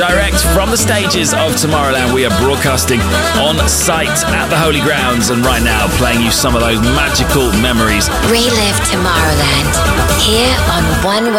Direct from the stages of Tomorrowland, we are broadcasting on site at the Holy Grounds, and right now playing you some of those magical memories. Relive Tomorrowland here on One